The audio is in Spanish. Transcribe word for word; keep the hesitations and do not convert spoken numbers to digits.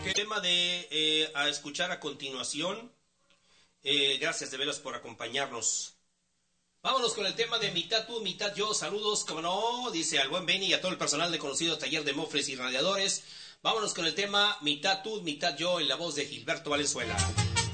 El tema de eh, a escuchar a continuación. Eh, gracias de veras por acompañarnos. Vámonos con el tema de mitad tú, mitad yo. Saludos, como no, dice al buen Benny y a todo el personal de conocido taller de mofles y radiadores. Vámonos con el tema mitad tú, mitad yo en la voz de Gilberto Valenzuela.